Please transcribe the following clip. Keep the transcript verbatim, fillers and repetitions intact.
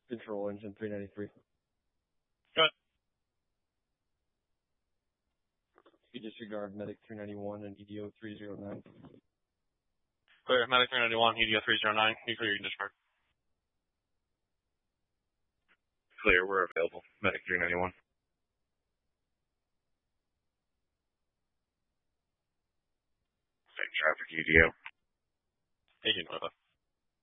Control engine three ninety-three. Good. You disregard Medic three ninety-one and E D O three oh nine. Clear. Medic three ninety-one, E D O three oh nine. You clear, you can discard. Clear, we're available. Medic three ninety-one. Same traffic, E D O. eighteen Nova.